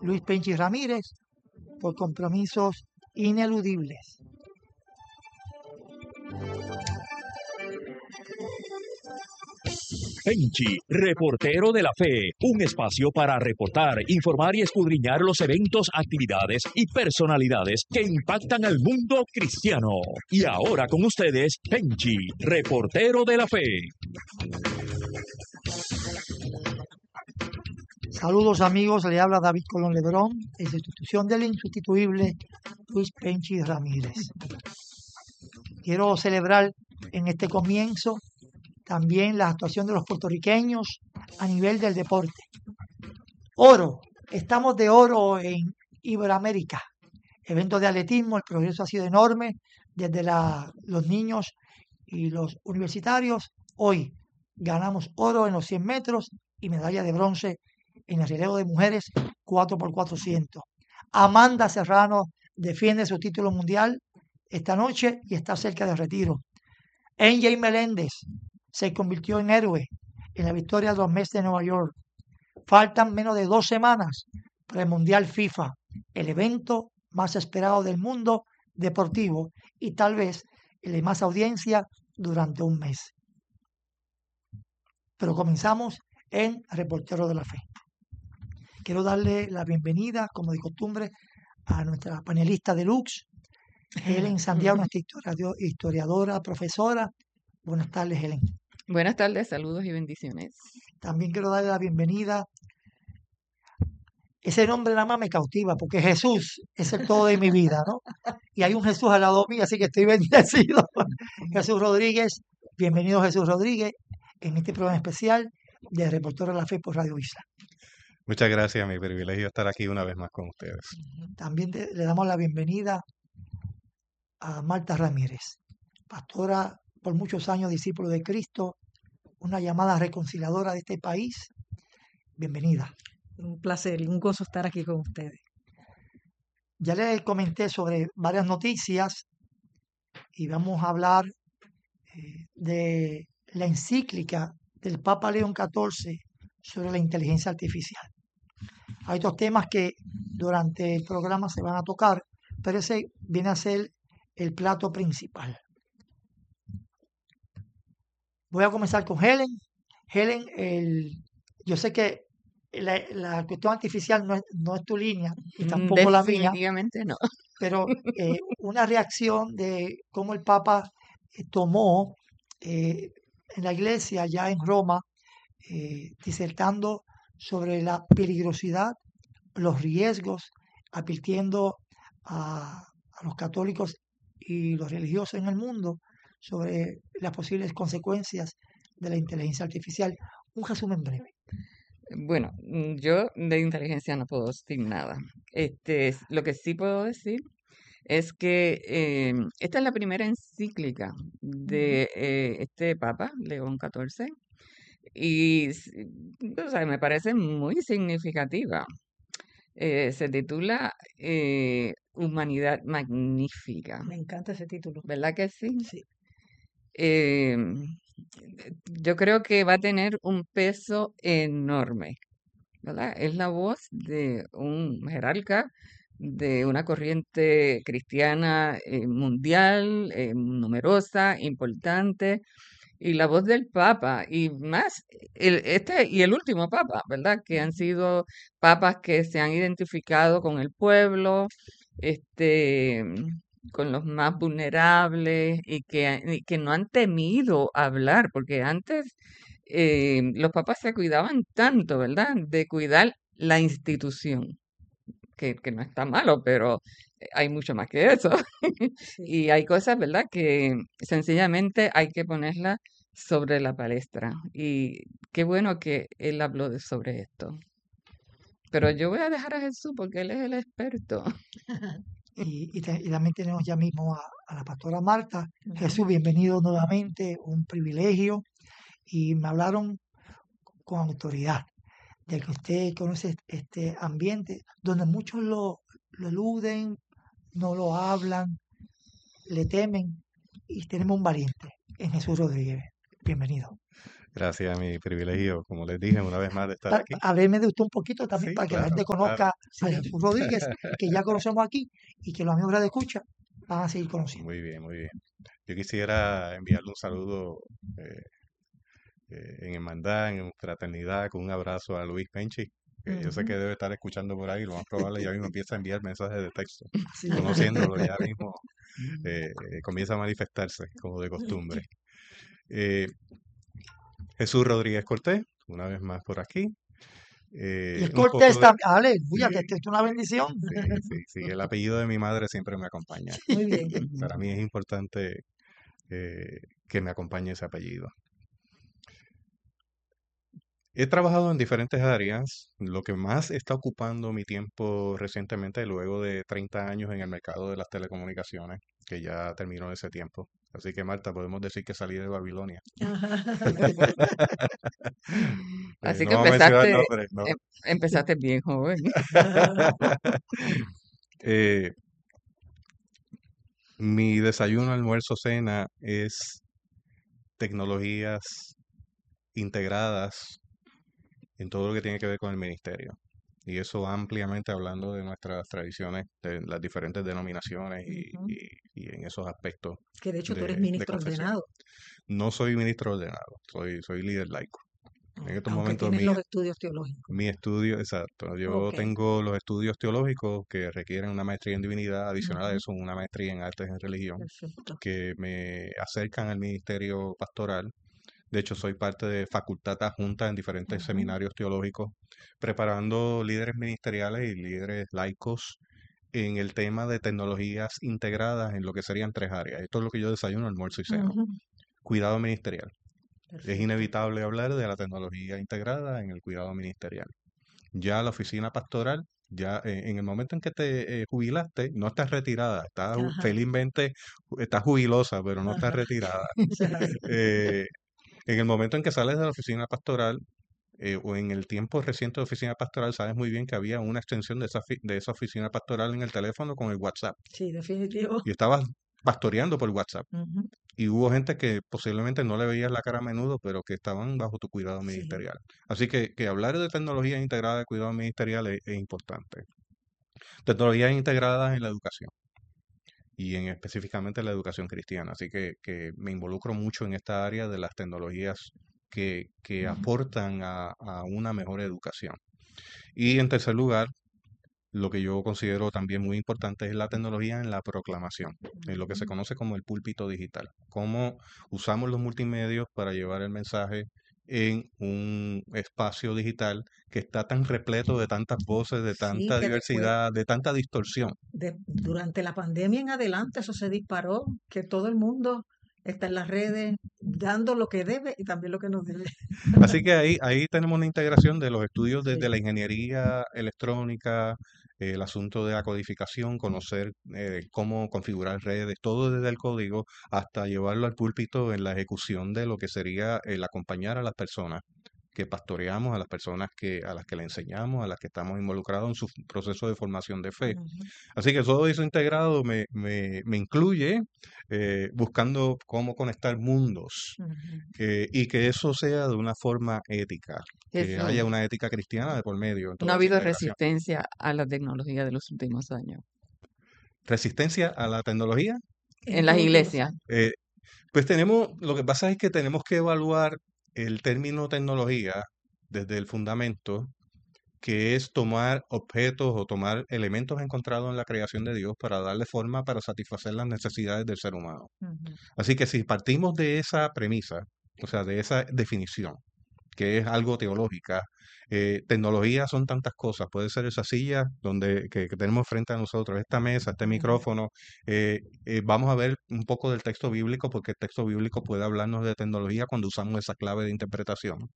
Luis Penchi Ramírez, por compromisos ineludibles. Penchi, reportero de la fe, un espacio para reportar, informar y escudriñar los eventos, actividades y personalidades que impactan al mundo cristiano. Y ahora con ustedes, Penchi, reportero de la fe. Saludos amigos, le habla David Colón Lebrón, en sustitución del insustituible Luis Penchi Ramírez. Quiero celebrar en este comienzo también la actuación de los puertorriqueños a nivel del deporte. Oro, estamos de oro en Iberoamérica. Eventos de atletismo, el progreso ha sido enorme desde los niños y los universitarios. Hoy ganamos oro en los 100 metros y medalla de bronce en el relevo de mujeres 4x400. Amanda Serrano defiende su título mundial esta noche y está cerca del retiro. NJ Meléndez se convirtió en héroe en la victoria de los Mets de Nueva York. Faltan menos de 2 semanas para el Mundial FIFA, el evento más esperado del mundo deportivo y tal vez el de más audiencia durante un mes. Pero comenzamos en Reportero de la Fe. Quiero darle la bienvenida, como de costumbre, a nuestra panelista deluxe, Helen Santiago, nuestra historiadora, profesora. Buenas tardes, Helen. Buenas tardes, saludos y bendiciones. También quiero darle la bienvenida. Ese nombre nada más me cautiva, porque Jesús es el todo de mi vida, ¿no? Y hay un Jesús al lado mío, así que estoy bendecido. Jesús Rodríguez, bienvenido Jesús Rodríguez, en este programa especial de Reportero de la Fe por Radio Isla. Muchas gracias, mi privilegio estar aquí una vez más con ustedes. También le damos la bienvenida a Marta Ramírez, pastora por muchos años, discípulo de Cristo, una llamada reconciliadora de este país. Bienvenida. Un placer y un gozo estar aquí con ustedes. Ya les comenté sobre varias noticias y vamos a hablar de la encíclica del Papa León XIV sobre la inteligencia artificial. Hay 2 temas que durante el programa se van a tocar, pero ese viene a ser el plato principal. Voy a comenzar con Helen. Helen, yo sé que la cuestión artificial no es tu línea y tampoco la mía. Definitivamente no. Pero una reacción de cómo el Papa tomó en la iglesia ya en Roma, disertando sobre la peligrosidad, los riesgos, advirtiendo a los católicos y los religiosos en el mundo sobre las posibles consecuencias de la inteligencia artificial. Un resumen breve. Bueno, yo de inteligencia no puedo decir nada. Lo que sí puedo decir es que esta es la primera encíclica de este Papa, León XIV, y o sea, me parece muy significativa. Se titula Humanidad Magnífica. Me encanta ese título. ¿Verdad que sí? Sí. Yo creo que va a tener un peso enorme, ¿verdad? Es la voz de un jerarca de una corriente cristiana mundial, numerosa, importante, y la voz del Papa, y más, y el último Papa, ¿verdad? Que han sido papas que se han identificado con el pueblo, con los más vulnerables y que no han temido hablar, porque antes los papas se cuidaban tanto, ¿verdad? De cuidar la institución, que no está malo, pero hay mucho más que eso. Sí. Y hay cosas, ¿verdad? Que sencillamente hay que ponerlas sobre la palestra. Y qué bueno que él habló sobre esto. Pero yo voy a dejar a Jesús porque él es el experto. Y también tenemos ya mismo a la pastora Marta. Jesús, bienvenido nuevamente, un privilegio. Y me hablaron con autoridad de que usted conoce este ambiente donde muchos lo eluden, no lo hablan, le temen, y tenemos un valiente en Jesús Rodríguez. Bienvenido. Gracias, mi privilegio, como les dije, una vez más de estar aquí. Hábleme de usted un poquito también Sí, para que la claro, gente claro. conozca a Sí. Jesús Rodríguez, que ya conocemos aquí y que los amigos de escucha van a seguir conociendo. Muy bien, muy bien. Yo quisiera enviarle un saludo en hermandad, en fraternidad, con un abrazo a Luis Penchi, que yo sé que Ujú. debe estar escuchando por ahí, lo más probable ya mismo empieza a enviar mensajes de texto. Sí. Conociéndolo ya mismo comienza a manifestarse como de costumbre. Eh, Jesús Rodríguez Cortés, una vez más por aquí. Y es Un Cortés poco de... también. Aleluya, que Sí, esto es una bendición. sí, el apellido de mi madre siempre me acompaña. Muy bien. Para mí es importante que me acompañe ese apellido. He trabajado en diferentes áreas. Lo que más está ocupando mi tiempo recientemente, luego de 30 años en el mercado de las telecomunicaciones, que ya terminó ese tiempo. Así que, Marta, podemos decir que salí de Babilonia. Así No que vamos a mencionar nombres, ¿no? empezaste bien joven. Eh, Mi desayuno, almuerzo, cena es tecnologías integradas en todo lo que tiene que ver con el ministerio. Y eso ampliamente hablando de nuestras tradiciones, de las diferentes denominaciones Ujú. y en esos aspectos Que de hecho tú eres de ministro confesión. ordenado, No soy ministro ordenado, soy líder laico. En estos aunque momentos tienes los estudios teológicos. mi estudio, exacto, yo Ok, tengo los estudios teológicos que requieren una maestría en divinidad, adicional a ujú, eso una maestría en artes en religión, perfecto. que me acercan al ministerio pastoral. De hecho, soy parte de facultad adjunta en diferentes Ujú, seminarios teológicos, preparando líderes ministeriales y líderes laicos en el tema de tecnologías integradas en lo que serían tres áreas. Esto es lo que yo desayuno, almuerzo y ceno. ujú, Cuidado ministerial. Es perfecto. inevitable hablar de la tecnología integrada en el cuidado ministerial. Ya la oficina pastoral, ya en el momento en que te jubilaste, no estás retirada, estás Ajá, felizmente, estás jubilosa, pero no estás ajá. retirada. Ya, Eh, en el momento en que sales de la oficina pastoral, o en el tiempo reciente de oficina pastoral, sabes muy bien que había una extensión de esa oficina pastoral en el teléfono con el WhatsApp. sí, definitivo. Y estabas pastoreando por WhatsApp. Ujú, Y hubo gente que posiblemente no le veías la cara a menudo, pero que estaban bajo tu cuidado sí. ministerial. Así que hablar de tecnología integrada de cuidado ministerial es importante. Tecnologías integradas en la educación y en específicamente la educación cristiana. Así que me involucro mucho en esta área de las tecnologías que aportan a una mejor educación. Y en tercer lugar, lo que yo considero también muy importante es la tecnología en la proclamación, en lo que se Ujú, conoce como el púlpito digital. Cómo usamos los multimedios para llevar el mensaje en un espacio digital que está tan repleto de tantas voces, de sí, tanta que después, diversidad, de tanta distorsión. durante la pandemia en adelante, eso se disparó, que todo el mundo está en las redes dando lo que debe y también lo que no debe. Así que ahí tenemos una integración de los estudios desde la Sí. ingeniería electrónica, el asunto de la codificación, conocer cómo configurar redes, todo desde el código hasta llevarlo al púlpito en la ejecución de lo que sería el acompañar a las personas que pastoreamos, a las personas a las que le enseñamos, a las que estamos involucrados en su proceso de formación de fe. Ujú, Así que todo eso integrado me incluye buscando cómo conectar mundos ujú. y que eso sea de una forma ética, que Jesús, haya una ética cristiana de por medio en no ha toda esa habido integración. resistencia a la tecnología de los últimos años. Resistencia a la tecnología. En En las todos los... iglesias, eh, pues lo que pasa es que tenemos que evaluar el término tecnología desde el fundamento, que es tomar objetos o tomar elementos encontrados en la creación de Dios para darle forma para satisfacer las necesidades del ser humano. Ujú, Así que si partimos de esa premisa, o sea, de esa definición, que es algo teológica. Tecnología son tantas cosas. Puede ser esa silla que tenemos frente a nosotros, esta mesa, este ujú. micrófono. Vamos a ver un poco del texto bíblico, porque el texto bíblico puede hablarnos de tecnología cuando usamos esa clave de interpretación.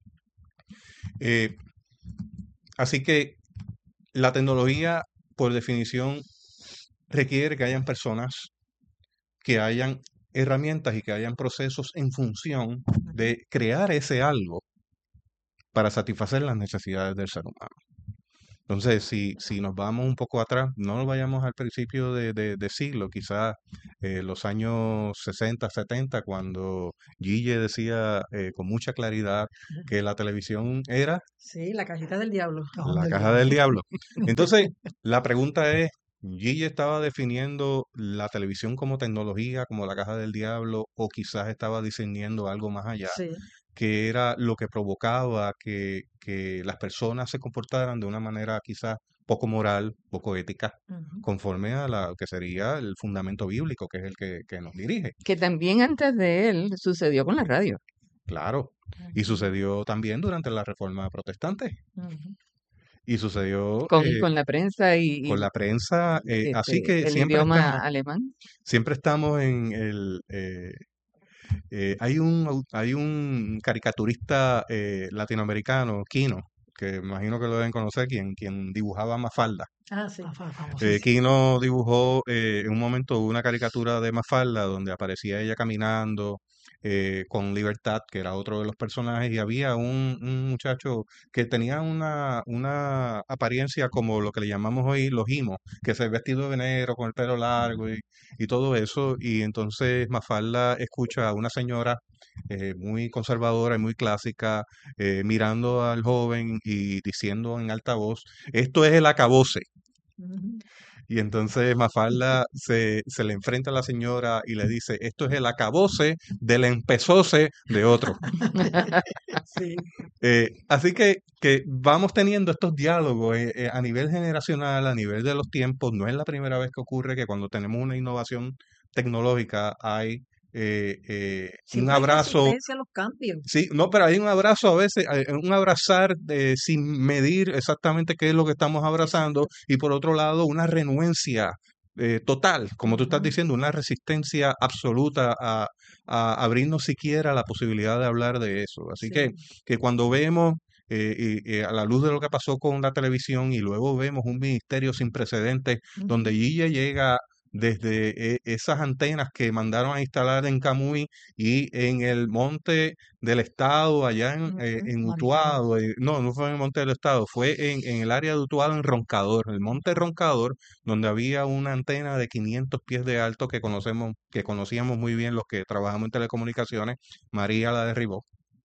Eh, Así que la tecnología, por definición, requiere que hayan personas, que hayan herramientas y que hayan procesos en función Ujú. de crear ese algo para satisfacer las necesidades del ser humano. Entonces, si nos vamos un poco atrás, no nos vayamos al principio de siglo, quizás los años 60, 70, cuando Gille decía con mucha claridad que la televisión era Sí, la cajita del diablo. Cajón la del caja diablo. del diablo. Entonces, la pregunta es, ¿Gille estaba definiendo la televisión como tecnología, como la caja del diablo, o quizás estaba discerniendo algo más allá, Sí. que era lo que provocaba que las personas se comportaran de una manera quizás poco moral, poco ética, Ujú. conforme a la que sería el fundamento bíblico, que es el que nos dirige? Que también antes de él sucedió con la radio. Claro. Y Ujú. sucedió también durante la Reforma Protestante. Ujú. Y sucedió Con la prensa con la prensa, así que el idioma alemán. siempre estamos en hay un caricaturista latinoamericano, Quino, que imagino que lo deben conocer, quien dibujaba Mafalda. Ah, sí. Famosísimo. Quino dibujó en un momento una caricatura de Mafalda donde aparecía ella caminando con Libertad, que era otro de los personajes, y había un muchacho que tenía una apariencia como lo que le llamamos hoy los imos, que se vestido de negro, con el pelo largo y todo eso, y entonces Mafalda escucha a una señora muy conservadora y muy clásica, mirando al joven y diciendo en alta voz, esto es el acabose. Ujú. Y entonces Mafalda se le enfrenta a la señora y le dice, esto es el acabose del empezose de otro. Sí. Así que vamos teniendo estos diálogos a nivel generacional, a nivel de los tiempos. No es la primera vez que ocurre que cuando tenemos una innovación tecnológica hay un Siempre hay abrazo. resistencia a los cambios. Sí, no, pero hay un abrazo a veces, un abrazar sin medir exactamente qué es lo que estamos abrazando y por otro lado una renuencia total, como tú estás Ujú. diciendo, una resistencia absoluta a abrirnos siquiera la posibilidad de hablar de eso. Así Sí. que cuando vemos a la luz de lo que pasó con la televisión y luego vemos un ministerio sin precedentes donde Ujú. Guille llega desde esas antenas que mandaron a instalar en Camuy y en el monte del estado, allá Ujú. en Mariquita. Utuado, no fue en el monte del estado, fue en el área de Utuado, en Roncador, el monte Roncador, donde había una antena de 500 pies de alto que conocíamos muy bien los que trabajamos en telecomunicaciones, María la derribó,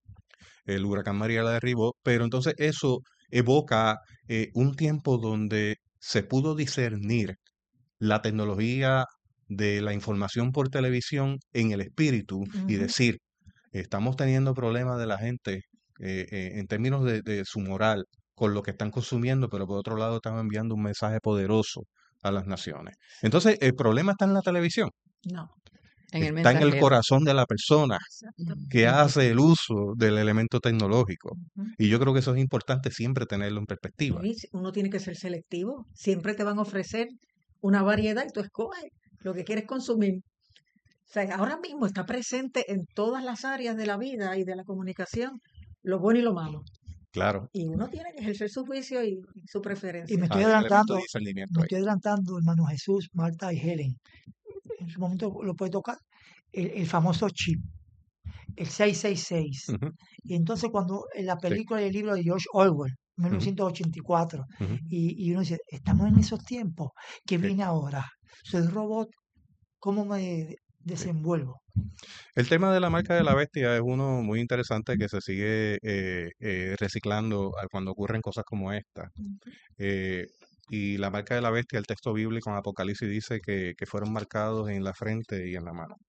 el huracán María la derribó, pero entonces eso evoca un tiempo donde se pudo discernir la tecnología de la información por televisión en el espíritu y Ujú. decir, estamos teniendo problemas de la gente en términos de su moral con lo que están consumiendo, pero por otro lado están enviando un mensaje poderoso a las naciones. Entonces, el problema está en la televisión, No. En el está en el mensajero. corazón de la persona Exacto. que hace el uso del elemento tecnológico. Ujú. Y yo creo que eso es importante siempre tenerlo en perspectiva. Sí, uno tiene que ser selectivo. Siempre te van a ofrecer una variedad y tú escoges lo que quieres consumir. O sea, ahora mismo está presente en todas las áreas de la vida y de la comunicación, lo bueno y lo malo. Claro, Y uno tiene que ejercer su juicio y su Y preferencia. me estoy hay un elemento de adelantando, discernimiento me ahí. estoy adelantando, hermano Jesús, Marta y Helen. En su momento lo puede tocar. El famoso chip, el 666. Ujú, Y entonces cuando en la sí, película y el libro de George Orwell, ujú, 1984, ujú, y uno dice, estamos en esos tiempos, ¿qué sí, viene ahora? Soy robot, ¿cómo me sí. desenvuelvo? El tema de la marca de la bestia es uno muy interesante que se sigue reciclando cuando ocurren cosas como esta. Ujú. Eh, y la marca de la bestia, el texto bíblico en Apocalipsis dice que fueron marcados en la frente y en la mano.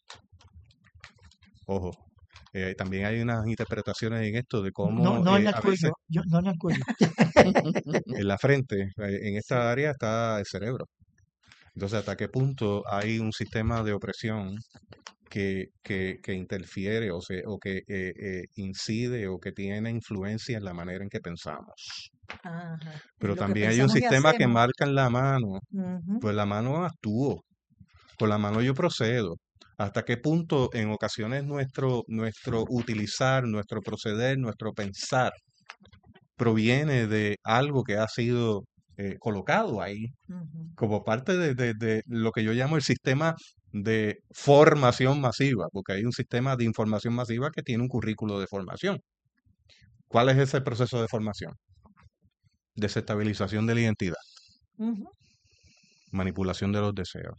Ojo, también hay unas interpretaciones en esto de No, cómo no en el a cuello, veces no en el cuello. en la frente, en Sí. esta área está el cerebro. Entonces, ¿hasta qué punto hay un sistema de opresión que interfiere o que incide o que tiene influencia en la manera en que pensamos? Ajá. En Pero lo que también hay un pensamos y sistema que hacemos. marca en la mano, Ujú. pues la mano actúo, con la mano yo procedo. ¿Hasta qué punto en ocasiones nuestro utilizar, nuestro proceder, nuestro pensar proviene de algo que ha sido colocado ahí Ujú. como parte de lo que yo llamo el sistema de formación masiva, porque hay un sistema de información masiva que tiene un currículo de formación. ¿Cuál es ese proceso de formación? desestabilización de la identidad, Ujú. manipulación de los deseos.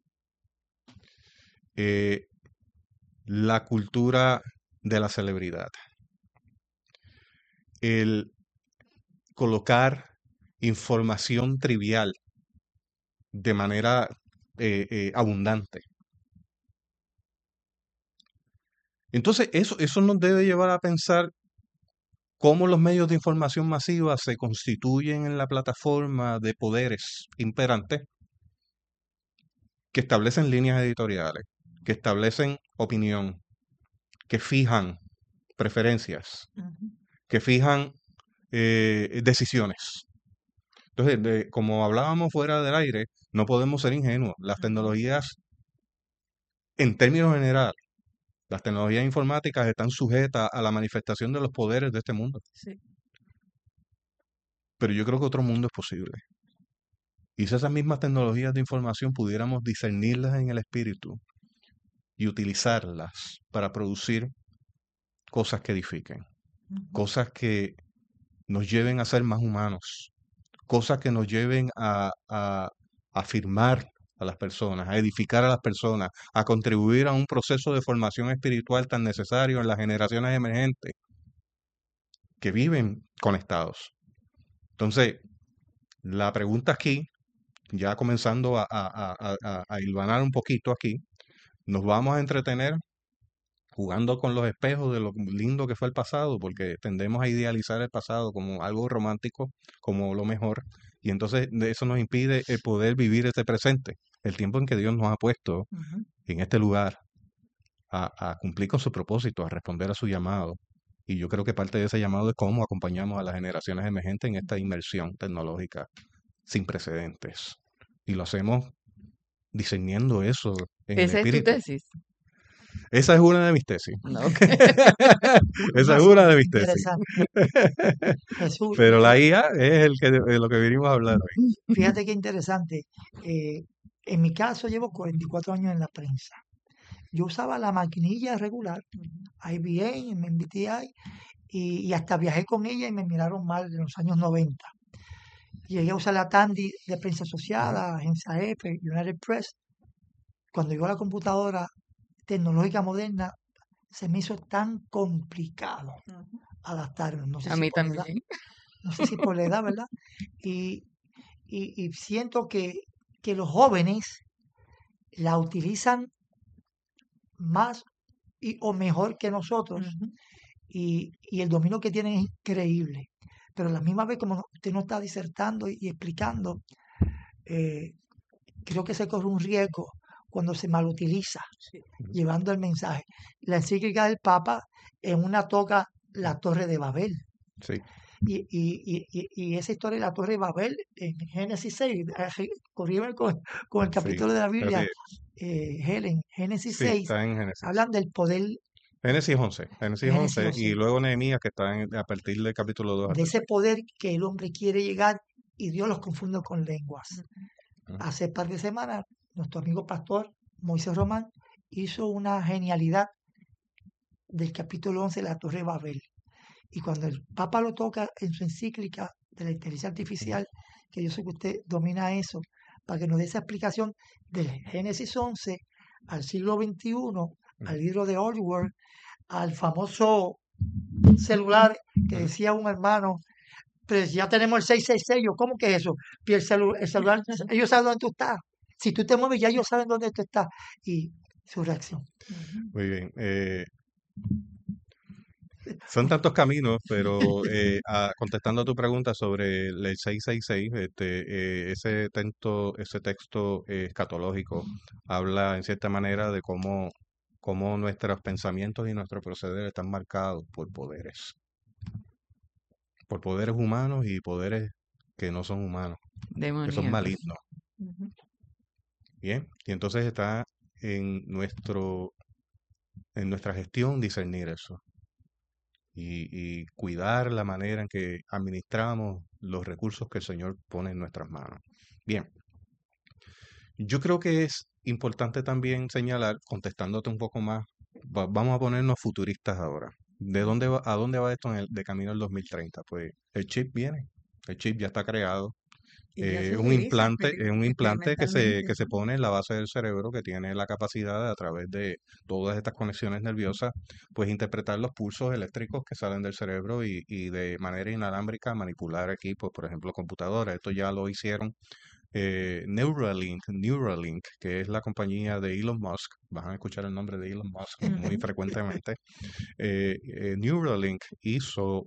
Eh, la cultura de la celebridad, el colocar información trivial de manera abundante. Entonces, eso nos debe llevar a pensar cómo los medios de información masiva se constituyen en la plataforma de poderes imperantes que establecen líneas editoriales, que establecen opinión, que fijan preferencias, Ujú. que fijan decisiones. Entonces, como hablábamos fuera del aire, no podemos ser ingenuos. Las Ujú. tecnologías, en términos generales, las tecnologías informáticas están sujetas a la manifestación de los poderes de este mundo. Sí. Pero yo creo que otro mundo es posible. Y si esas mismas tecnologías de información pudiéramos discernirlas en el espíritu y utilizarlas para producir cosas que edifiquen, Ujú. cosas que nos lleven a ser más humanos, cosas que nos lleven a afirmar a las personas, a edificar a las personas, a contribuir a un proceso de formación espiritual tan necesario en las generaciones emergentes que viven conectados. Entonces, la pregunta aquí, ya comenzando a hilvanar un poquito aquí, nos vamos a entretener jugando con los espejos de lo lindo que fue el pasado, porque tendemos a idealizar el pasado como algo romántico, como lo mejor, y entonces de eso nos impide el poder vivir este presente, el tiempo en que Dios nos ha puesto Ujú. en este lugar a cumplir con su propósito, a responder a su llamado. Y yo creo que parte de ese llamado es cómo acompañamos a las generaciones emergentes en esta inmersión tecnológica sin precedentes. Y lo hacemos discerniendo eso en el Esa es tu espíritu. tesis. Esa es una de mis tesis. No, ok. Esa es Así, una de mis tesis. interesante. Jesús, Pero la IA es de lo que venimos a hablar hoy. fíjate qué interesante. En mi caso, llevo 44 años en la prensa. Yo usaba la maquinilla regular, Ujú. IBM, MBTI, y hasta viajé con ella y me miraron mal en los años 90. Llegué a usar la Tandy de prensa Ujú. asociada, Agencia F, United Press. Cuando llegó la computadora tecnológica moderna, se me hizo tan complicado Ujú. adaptarme. No sé A si mí por la edad, también. no sé si por la edad, ¿verdad? Y, y siento que los jóvenes la utilizan más o mejor que nosotros, Ujú. y el dominio que tienen es increíble. Pero a la misma vez, como usted no está disertando y explicando, eh, creo que se corre un riesgo cuando se malutiliza, Sí. Ujú. llevando el mensaje. La encíclica del Papa en una toca la Torre de Babel. Sí, Y esa historia de la Torre de Babel en Génesis 6, corrígeme con el sí, capítulo de la así Biblia, es. Helen, Génesis Sí, 6, está en Génesis. hablan del poder, Génesis 11. Génesis Génesis 11 y 11, luego Nehemías, que está a partir del capítulo 2 de hasta el ese 6. poder que el hombre quiere llegar y Dios los confunde con lenguas. Ujú. Ujú. Hace par de semanas, nuestro amigo pastor Moisés Román hizo una genialidad del capítulo 11 de la Torre de Babel. Y cuando el Papa lo toca en su encíclica de la inteligencia Ujú. artificial, que yo sé que usted domina eso, para que nos dé esa explicación del Génesis 11 al siglo XXI, al Ujú. libro de Orwell, al famoso celular que Ujú. decía un hermano, pues ya tenemos el 666, yo, ¿cómo que es eso? Y el celular, ellos saben dónde tú estás. Si tú te mueves, ya ellos saben dónde tú estás. Y su reacción. Ujú. Muy bien. Son tantos caminos, pero contestando a tu pregunta sobre el 666, ese texto escatológico habla en cierta manera de cómo nuestros pensamientos y nuestros procederes están marcados por poderes humanos y poderes que no son humanos, que son Demoníacos. malignos. Ujú. Bien, y entonces está en nuestra gestión discernir eso y cuidar la manera en que administramos los recursos que el Señor pone en nuestras manos. Bien, yo creo que es importante también señalar, contestándote un poco más, vamos a ponernos futuristas ahora. ¿A dónde va esto de camino al 2030? Pues el chip viene. El chip ya está creado. Y ya se Es utiliza un implante que se experimentalmente, ¿no? pone en la base del cerebro que tiene la capacidad de, a través de todas estas conexiones nerviosas, pues interpretar los pulsos eléctricos que salen del cerebro y de manera inalámbrica manipular equipos, por ejemplo, computadoras. Esto ya lo hicieron Neuralink, que es la compañía de Elon Musk. Van a escuchar el nombre de Elon Musk muy Ujú. frecuentemente. Neuralink hizo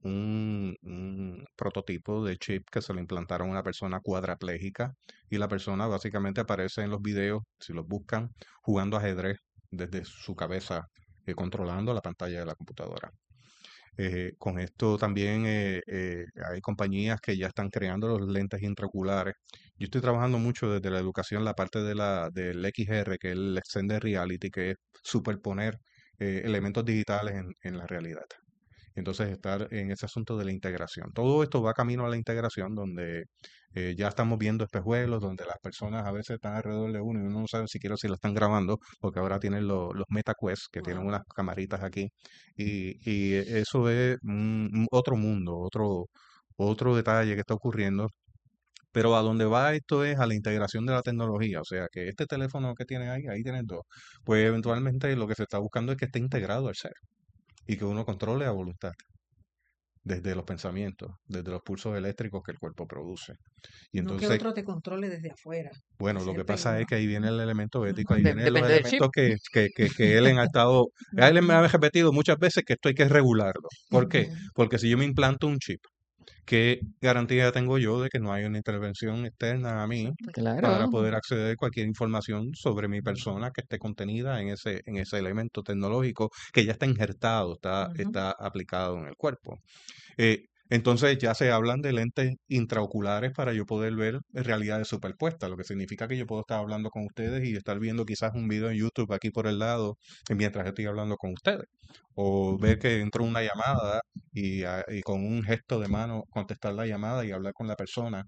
un prototipo de chip que se le implantaron a una persona cuadraplégica y la persona básicamente aparece en los videos, si los buscan, jugando ajedrez desde su cabeza, controlando la pantalla de la computadora. Con esto también hay compañías que ya están creando los lentes intraoculares. Yo estoy trabajando mucho desde la educación, la parte del XR, que es el Extended Reality, que es superponer elementos digitales en la realidad. Entonces, estar en ese asunto de la integración. Todo esto va camino a la integración, donde ya estamos viendo espejuelos, donde las personas a veces están alrededor de uno y uno no sabe siquiera si la están grabando, porque ahora tienen los MetaQuest, que tienen Wow. unas camaritas aquí. Y eso es otro mundo, otro detalle que está ocurriendo. Pero a donde va esto es a la integración de la tecnología, o sea que este teléfono que tienes ahí tienes dos. Pues eventualmente lo que se está buscando es que esté integrado al ser y que uno controle a voluntad, desde los pensamientos, desde los pulsos eléctricos que el cuerpo produce. Y No que entonces, otro te controle desde afuera. bueno, Ese lo es que el pasa es peligro. que ahí viene el elemento ético, Ujú, ahí vienen los Depende del chip. elementos que Ellen ha estado, a Ellen me ujú, ha repetido muchas veces que esto hay que regularlo. ¿Por qué? ujú. Porque si yo me implanto un chip, ¿qué garantía tengo yo de que no hay una intervención externa a mí para Claro. poder acceder a cualquier información sobre mi persona que esté contenida en ese elemento tecnológico que ya está injertado, Ujú. está aplicado en el cuerpo? Entonces ya se hablan de lentes intraoculares para yo poder ver realidades superpuestas, lo que significa que yo puedo estar hablando con ustedes y estar viendo quizás un video en YouTube aquí por el lado mientras estoy hablando con ustedes. O ver que entró una llamada y con un gesto de mano contestar la llamada y hablar con la persona.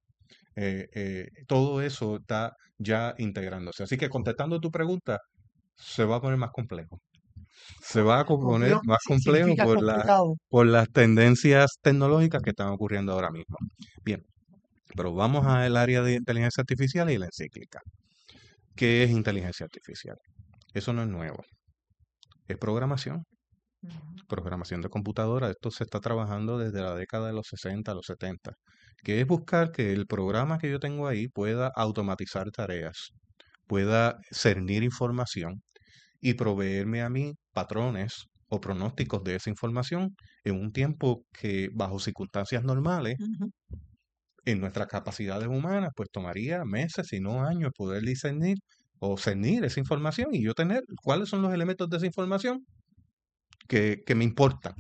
Todo eso está ya integrándose. Así que contestando tu pregunta, se va a poner más complejo. Se va a Oh poner Dios, más complejo significa complicado. por las tendencias tecnológicas que están ocurriendo ahora mismo. Bien, pero vamos al área de inteligencia artificial y la encíclica. ¿Qué es inteligencia artificial? Eso no es nuevo. Es programación, Ujú. programación de computadora. Esto se está trabajando desde la década de los 60, los 70, que es buscar que el programa que yo tengo ahí pueda automatizar tareas, pueda cernir información y proveerme a mí patrones o pronósticos de esa información en un tiempo que bajo circunstancias normales, Ujú. en nuestras capacidades humanas, pues tomaría meses, si no años, poder discernir o cernir esa información y yo tener cuáles son los elementos de esa información que me importan.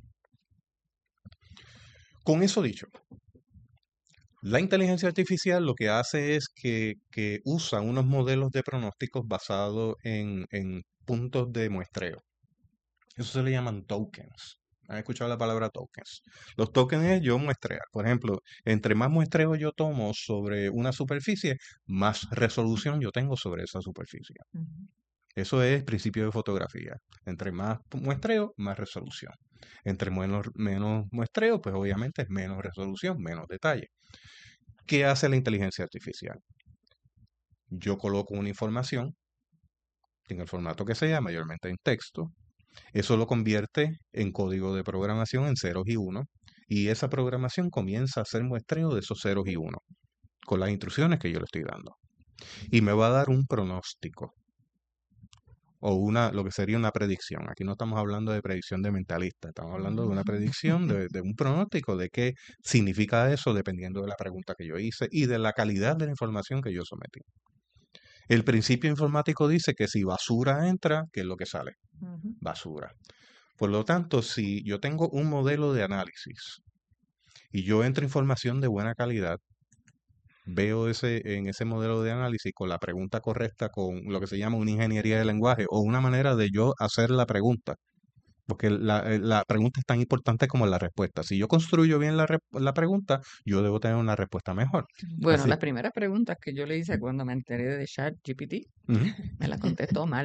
Con eso dicho, la inteligencia artificial lo que hace es que usa unos modelos de pronósticos basados en puntos de muestreo. Eso se le llaman tokens. ¿Han escuchado la palabra tokens? Los tokens es yo muestrear. Por ejemplo, entre más muestreo yo tomo sobre una superficie, más resolución yo tengo sobre esa superficie. Ujú. Eso es principio de fotografía. Entre más muestreo, más resolución. Entre menos muestreo, pues obviamente es menos resolución, menos detalle. ¿Qué hace la inteligencia artificial? Yo coloco una información en el formato que sea, mayormente en texto. Eso lo convierte en código de programación en ceros y unos, y esa programación comienza a hacer muestreo de esos ceros y unos con las instrucciones que yo le estoy dando. Y me va a dar un pronóstico o lo que sería una predicción. Aquí no estamos hablando de predicción de mentalista, estamos hablando de una predicción, de un pronóstico, de qué significa eso dependiendo de la pregunta que yo hice y de la calidad de la información que yo sometí. El principio informático dice que si basura entra, ¿qué es lo que sale? Ujú. Basura. Por lo tanto, si yo tengo un modelo de análisis y yo entro información de buena calidad, veo en ese modelo de análisis con la pregunta correcta, con lo que se llama una ingeniería de lenguaje o una manera de yo hacer la pregunta, porque la pregunta es tan importante como la respuesta. Si yo construyo bien la pregunta, yo debo tener una respuesta mejor. Bueno, Así, las primeras preguntas que yo le hice cuando me enteré de ChatGPT, ujú. me las contestó mal.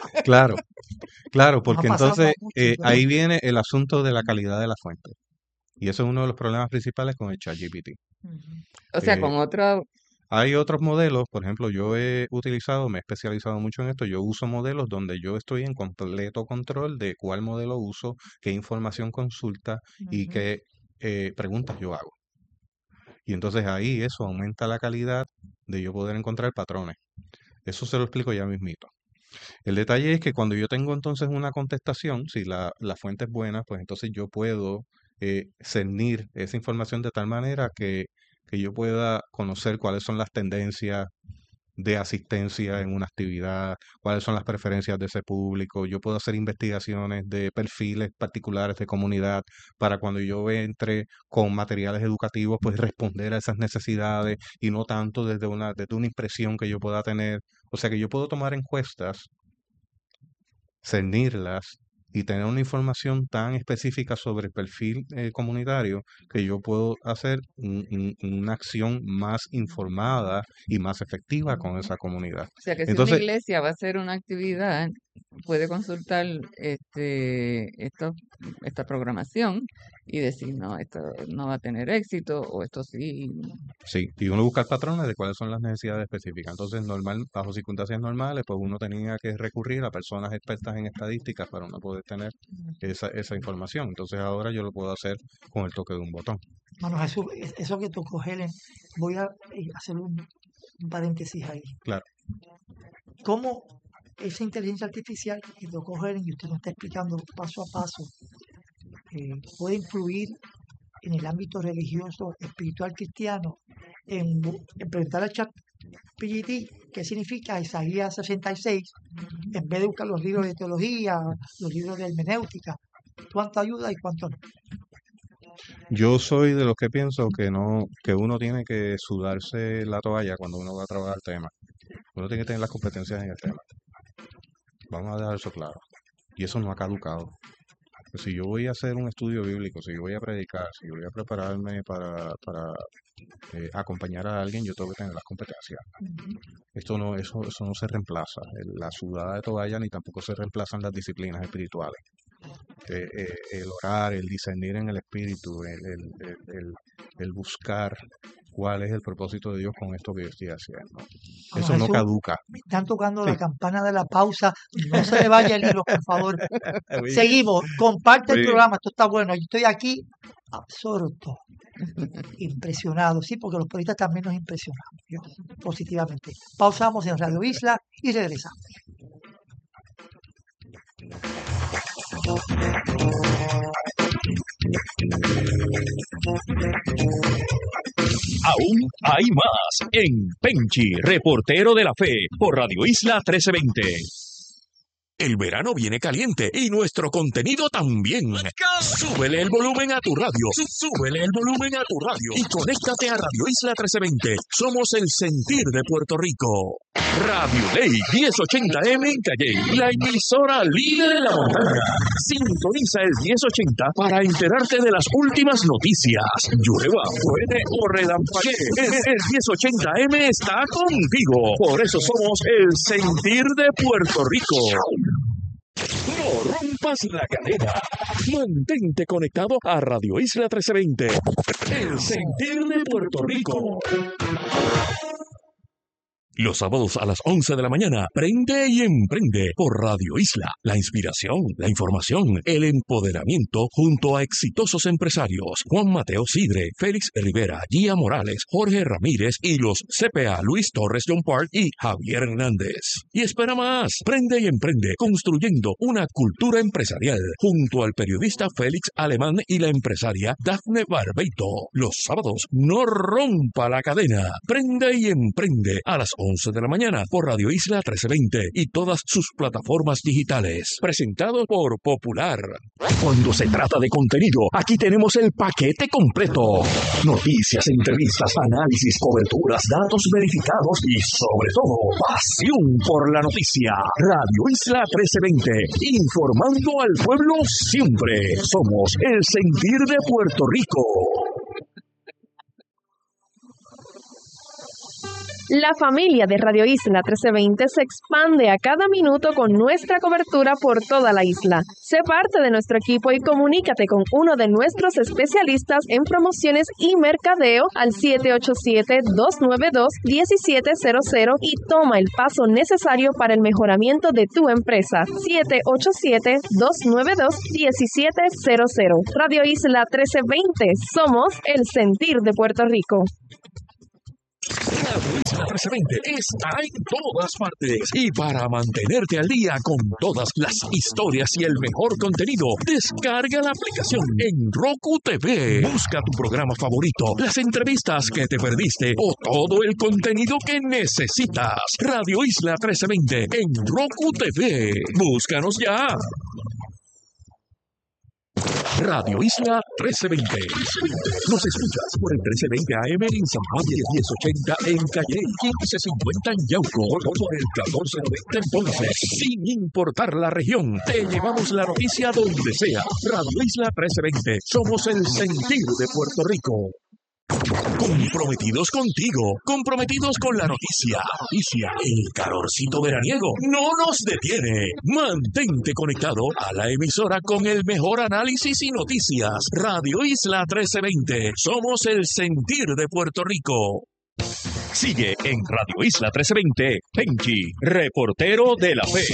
Claro, Nos ha porque pasado entonces a muchos, ¿verdad? ahí viene el asunto de la calidad de la fuente. Y ese es uno de los problemas principales con el ChatGPT. Ujú. O sea, Eh, con otro, Hay otros modelos, por ejemplo, yo he utilizado, me he especializado mucho en esto, yo uso modelos donde yo estoy en completo control de cuál modelo uso, qué información consulta y Ujú. qué preguntas yo hago. Y entonces ahí eso aumenta la calidad de yo poder encontrar patrones. Eso se lo explico ya mismito. El detalle es que cuando yo tengo entonces una contestación, si la fuente es buena, pues entonces yo puedo cernir esa información de tal manera que yo pueda conocer cuáles son las tendencias de asistencia en una actividad, cuáles son las preferencias de ese público. Yo puedo hacer investigaciones de perfiles particulares de comunidad para cuando yo entre con materiales educativos, pues responder a esas necesidades y no tanto desde una impresión que yo pueda tener. O sea que yo puedo tomar encuestas, cernirlas y tener una información tan específica sobre el perfil comunitario que yo puedo hacer una acción más informada y más efectiva con esa comunidad. o sea, que si una Entonces, iglesia va a hacer una actividad, puede consultar esta programación y decir, no, esto no va a tener éxito, o esto sí. sí, y uno busca patrones de cuáles son las necesidades específicas. Entonces, bajo circunstancias normales, pues uno tenía que recurrir a personas expertas en estadísticas para uno poder tener esa información. Entonces, ahora yo lo puedo hacer con el toque de un botón. Mano Jesús, eso que tocó Helen, voy a hacer un paréntesis ahí. Claro. ¿Cómo esa inteligencia artificial que tocó Helen y usted nos está explicando paso a paso puede influir en el ámbito religioso, espiritual, cristiano, en preguntar al ChatGPT qué significa Isaías 66, en vez de buscar los libros de teología, los libros de hermenéutica? ¿Cuánto ayuda y cuánto no? Yo soy de los que pienso que no, que uno tiene que sudarse la toalla cuando uno va a trabajar el tema. Uno tiene que tener las competencias en el tema. Vamos a dejar eso claro. Y eso no ha caducado. Pues si yo voy a hacer un estudio bíblico, si yo voy a predicar, si yo voy a prepararme para acompañar a alguien, yo tengo que tener las competencias. Eso no se reemplaza. La sudada de toalla ni tampoco se reemplazan las disciplinas espirituales. El orar, el discernir en el espíritu, el buscar cuál es el propósito de Dios con esto que yo estoy haciendo. Bueno, Eso no Jesús, caduca. me están tocando Sí. la campana de la pausa. No se le vaya el hilo, por favor. Muy- Seguimos. Comparte el muy- programa. Esto está bueno. Yo estoy aquí absorto, impresionado. Sí, porque los periodistas también nos impresionamos. Yo, positivamente. Pausamos en Radio Isla y regresamos. Aún hay más en Penchi, reportero de la fe, por Radio Isla 1320. El verano viene caliente y nuestro contenido también. Súbele el volumen a tu radio. Súbele el volumen a tu radio. Y conéctate a Radio Isla 1320. Somos el sentir de Puerto Rico. Radio Ley 1080M en Calley, la emisora líder en la montaña. Sintoniza el 1080 para enterarte de las últimas noticias. Llueva, truene o relampaguee. El 1080M está contigo. Por eso somos el sentir de Puerto Rico. No rompas la cadena. Mantente conectado a Radio Isla 1320. El sentir de Puerto Rico. Los sábados a las 11 de la mañana, prende y emprende por Radio Isla. La inspiración, la información, el empoderamiento junto a exitosos empresarios. Juan Mateo Sidre, Félix Rivera, Gia Morales, Jorge Ramírez y los CPA Luis Torres John Park y Javier Hernández. Y espera más, prende y emprende construyendo una cultura empresarial junto al periodista Félix Alemán y la empresaria Dafne Barbeito. Los sábados, no rompa la cadena. Prende y emprende a las 11 de la mañana por Radio Isla 1320 y todas sus plataformas digitales. Presentado por Popular. Cuando se trata de contenido, aquí tenemos el paquete completo. Noticias, entrevistas, análisis, coberturas, datos verificados y sobre todo, pasión por la noticia. Radio Isla 1320, informando al pueblo siempre. Somos el sentir de Puerto Rico. La familia de Radio Isla 1320 se expande a cada minuto con nuestra cobertura por toda la isla. Sé parte de nuestro equipo y comunícate con uno de nuestros especialistas en promociones y mercadeo al 787-292-1700 y toma el paso necesario para el mejoramiento de tu empresa. 787-292-1700. Radio Isla 1320. Somos el sentir de Puerto Rico. Radio Isla 1320 está en todas partes y para mantenerte al día con todas las historias y el mejor contenido, descarga la aplicación en Roku TV. Busca tu programa favorito, las entrevistas que te perdiste o todo el contenido que necesitas. Radio Isla 1320 en Roku TV. Búscanos ya. Radio Isla 1320. Nos escuchas por el 1320 AM en San Juan, 1080 en Calle, 1550 en Yauco, por el 1490 en Ponce. Sin importar la región, te llevamos la noticia donde sea. Radio Isla 1320. Somos el sentir de Puerto Rico. Comprometidos contigo, comprometidos con la noticia. El calorcito veraniego no nos detiene. Mantente conectado a la emisora con el mejor análisis y noticias. Radio Isla 1320. Somos el sentir de Puerto Rico. Sigue en Radio Isla 1320, Penchi, reportero de la fe.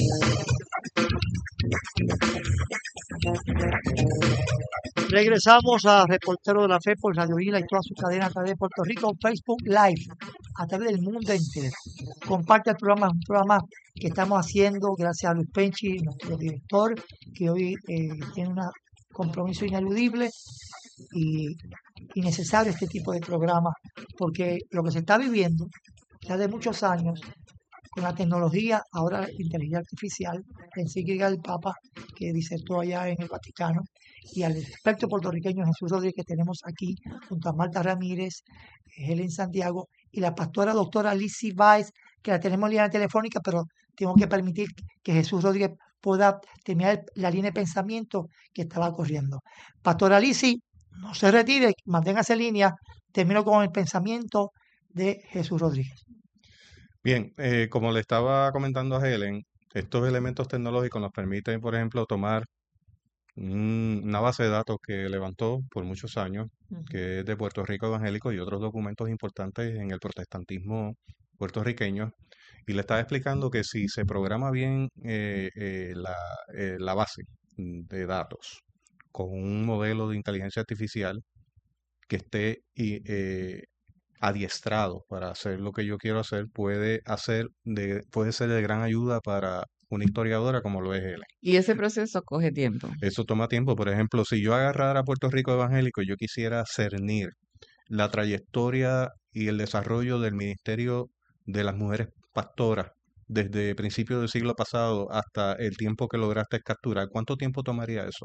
Regresamos a Reportero de la Fe por Radio Isla y toda su cadena a través de Puerto Rico, Facebook Live, a través del mundo entero. Comparte el programa, es un programa que estamos haciendo gracias a Luis Penchi, nuestro director, que hoy tiene un compromiso ineludible y necesario este tipo de programa, porque lo que se está viviendo ya de muchos años con la tecnología, ahora la inteligencia artificial, la encíclica del Papa que disertó allá en el Vaticano, y al experto puertorriqueño Jesús Rodríguez que tenemos aquí junto a Marta Ramírez, Helen Santiago y la pastora doctora Lizzie Baez, que la tenemos en línea telefónica, pero tengo que permitir que Jesús Rodríguez pueda terminar la línea de pensamiento que estaba corriendo. Pastora Lizzie, no se retire, manténgase en línea, termino con el pensamiento de Jesús Rodríguez. Bien, como le estaba comentando a Helen, estos elementos tecnológicos nos permiten, por ejemplo, tomar una base de datos que levantó por muchos años, que es de Puerto Rico Evangélico y otros documentos importantes en el protestantismo puertorriqueño, y le estaba explicando que si se programa bien la base de datos con un modelo de inteligencia artificial que esté adiestrado para hacer lo que yo quiero hacer, puede ser de gran ayuda para una historiadora como lo es Helen. Y ese proceso coge tiempo. Eso toma tiempo. Por ejemplo, si yo agarrara a Puerto Rico Evangélico y yo quisiera cernir la trayectoria y el desarrollo del ministerio de las mujeres pastoras desde principios del siglo pasado hasta el tiempo que lograste capturar, ¿cuánto tiempo tomaría eso?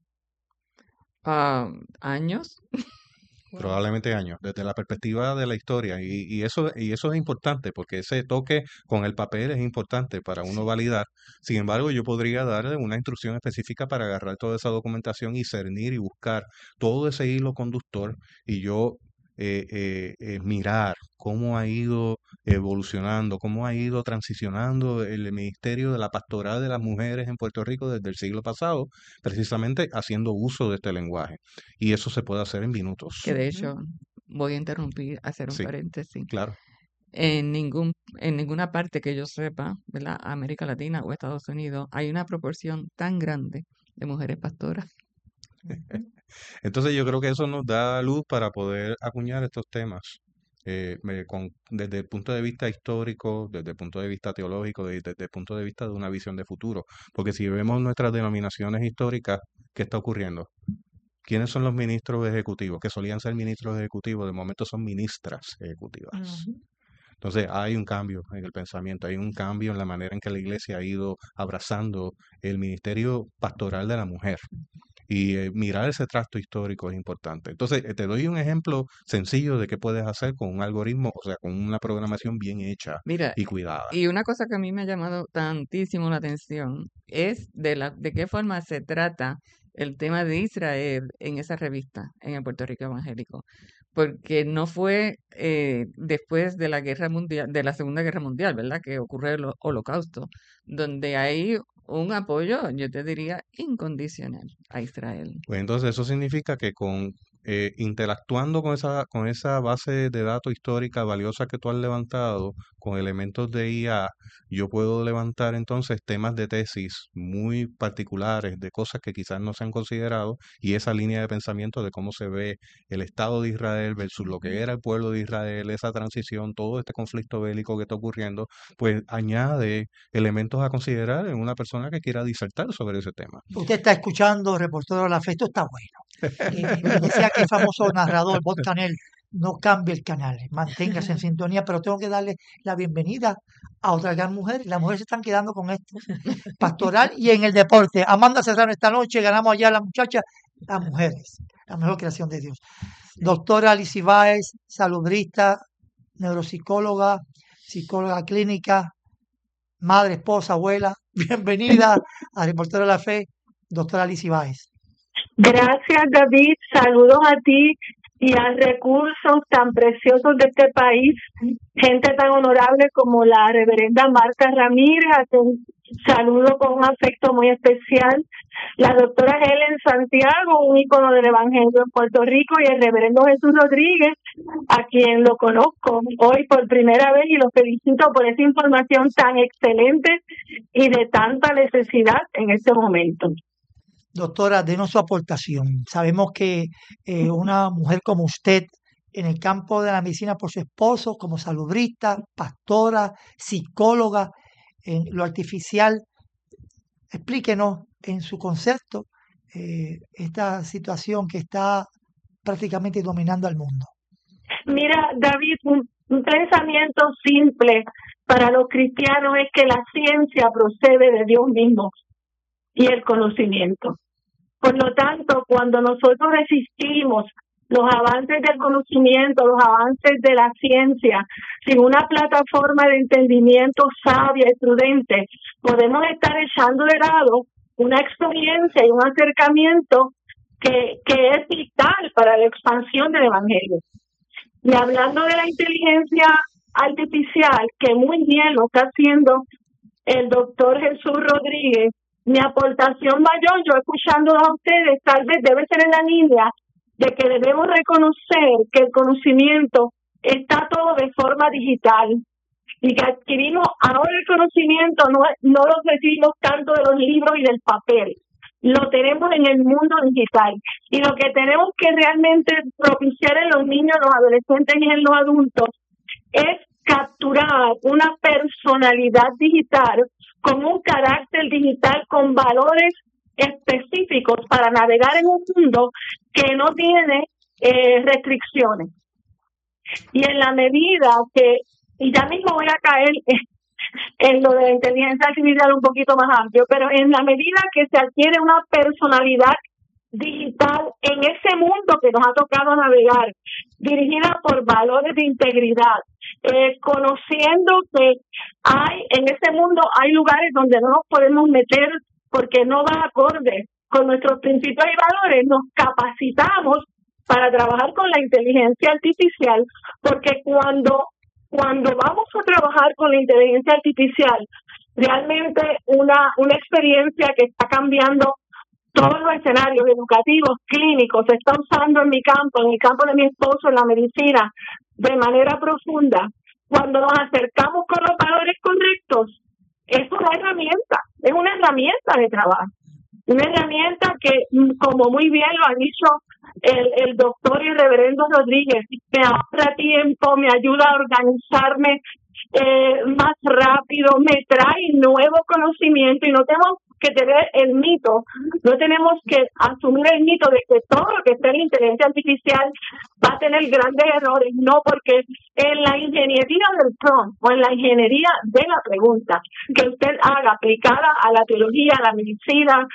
¿Años? Probablemente años, desde la perspectiva de la historia. Y eso es importante, porque ese toque con el papel es importante para uno validar. Sin embargo, yo podría darle una instrucción específica para agarrar toda esa documentación y cernir y buscar todo ese hilo conductor y yo mirar cómo ha ido evolucionando, cómo ha ido transicionando el ministerio de la pastoral de las mujeres en Puerto Rico desde el siglo pasado, precisamente haciendo uso de este lenguaje. Y eso se puede hacer en minutos. Que de hecho, voy a interrumpir, hacer un Sí, paréntesis. claro. En ninguna parte que yo sepa, ¿verdad? América Latina o Estados Unidos, hay una proporción tan grande de mujeres pastoras. Entonces yo creo que eso nos da luz para poder acuñar estos temas desde el punto de vista histórico, desde el punto de vista teológico, desde el punto de vista de una visión de futuro. Porque si vemos nuestras denominaciones históricas, ¿qué está ocurriendo? ¿Quiénes son los ministros ejecutivos? Que solían ser ministros ejecutivos, de momento son ministras ejecutivas. Entonces hay un cambio en el pensamiento, hay un cambio en la manera en que la iglesia ha ido abrazando el ministerio pastoral de la mujer. Y mirar ese trasto histórico es importante. Entonces, te doy un ejemplo sencillo de qué puedes hacer con un algoritmo, o sea, con una programación bien hecha Mira, y cuidada. y una cosa que a mí me ha llamado tantísimo la atención es de qué forma se trata el tema de Israel en esa revista, en el Puerto Rico Evangélico. porque no fue después de la Guerra Mundial, de la Segunda Guerra Mundial, ¿verdad? Que ocurre el Holocausto, donde hay un apoyo, yo te diría, incondicional a Israel. Pues entonces eso significa que interactuando con esa base de datos histórica valiosa que tú has levantado, con elementos de IA, yo puedo levantar entonces temas de tesis muy particulares, de cosas que quizás no se han considerado, y esa línea de pensamiento de cómo se ve el Estado de Israel versus lo que era el pueblo de Israel, esa transición, todo este conflicto bélico que está ocurriendo, pues añade elementos a considerar en una persona que quiera disertar sobre ese tema. Usted está escuchando Reportero de la Fe, esto está bueno. Decía que el famoso narrador Bob Canel, no cambie el canal, manténgase en sintonía, pero tengo que darle la bienvenida a otra gran mujer. Las mujeres se están quedando con esto, pastoral y en el deporte. Amanda Serrano, esta noche ganamos allá a la muchacha, las mujeres, la mejor creación de Dios. Doctora Alicia Báez, salubrista, neuropsicóloga, psicóloga clínica, madre, esposa, abuela. Bienvenida a Reportero de la Fe, doctora Alicia Báez. Gracias, David. Saludos a ti y a recursos tan preciosos de este país, gente tan honorable como la reverenda Marta Ramírez, a quien saludo con un afecto muy especial, la doctora Helen Santiago, un ícono del Evangelio en Puerto Rico, y el reverendo Jesús Rodríguez, a quien lo conozco hoy por primera vez y lo felicito por esa información tan excelente y de tanta necesidad en este momento. Doctora, denos su aportación. Sabemos que una mujer como usted, en el campo de la medicina por su esposo, como salubrista, pastora, psicóloga, en lo artificial, explíquenos en su concepto esta situación que está prácticamente dominando al mundo. Mira, David, un pensamiento simple para los cristianos es que la ciencia procede de Dios mismo y el conocimiento. Por lo tanto, cuando nosotros resistimos los avances del conocimiento, los avances de la ciencia, sin una plataforma de entendimiento sabia y prudente, podemos estar echando de lado una experiencia y un acercamiento que es vital para la expansión del Evangelio. Y hablando de la inteligencia artificial, que muy bien lo está haciendo el doctor Jesús Rodríguez, mi aportación mayor, yo escuchando a ustedes, tal vez debe ser en la línea de que debemos reconocer que el conocimiento está todo de forma digital y que adquirimos ahora el conocimiento, no lo recibimos tanto de los libros y del papel, lo tenemos en el mundo digital, y lo que tenemos que realmente propiciar en los niños, los adolescentes y en los adultos es capturar una personalidad digital con un carácter digital, con valores específicos para navegar en un mundo que no tiene restricciones. Y en la medida que, y ya mismo voy a caer en lo de la inteligencia artificial un poquito más amplio, pero en la medida que se adquiere una personalidad digital en ese mundo que nos ha tocado navegar, dirigida por valores de integridad, conociendo que en ese mundo hay lugares donde no nos podemos meter porque no va acorde con nuestros principios y valores, nos capacitamos para trabajar con la inteligencia artificial, porque cuando vamos a trabajar con la inteligencia artificial, realmente una experiencia que está cambiando todos los escenarios educativos, clínicos, se está usando en mi campo, en el campo de mi esposo, en la medicina, de manera profunda. Cuando nos acercamos con los valores correctos, es una herramienta de trabajo. Una herramienta que, como muy bien lo ha dicho el doctor y reverendo Rodríguez, me ahorra tiempo, me ayuda a organizarme más rápido, me trae nuevo conocimiento, y no tenemos que tener el mito, no tenemos que asumir el mito de que todo lo que sea en inteligencia artificial va a tener grandes errores, no, porque en la ingeniería del prompt o en la ingeniería de la pregunta que usted haga aplicada a la teología, a la medicina,